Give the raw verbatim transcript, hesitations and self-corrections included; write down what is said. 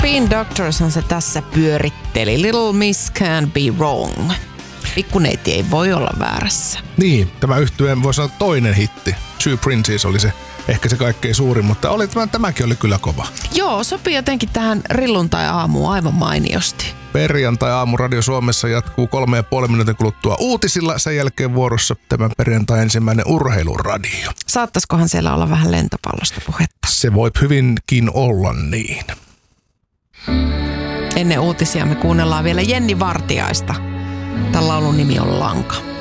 Spin Doctors on se tässä pyöritteli. Little Miss Can't Be Wrong. Pikkuneiti ei voi olla väärässä. Niin, tämä yhtyeen voi sanoa toinen hitti. Two Princes oli se ehkä se kaikkein suurin, mutta oli, tämäkin oli kyllä kova. Joo, sopii jotenkin tähän rilluntai-aamuun aivan mainiosti. Perjantai-aamu Radio Suomessa jatkuu kolme ja puoli minuutin kuluttua uutisilla. Sen jälkeen vuorossa tämän perjantai ensimmäinen urheiluradio. Saattaisikohan siellä olla vähän lentopallosta puhetta? Se voi hyvinkin olla niin. Ennen uutisia me kuunnellaan vielä Jenni Vartiaista. Tämän laulun nimi on Lanka.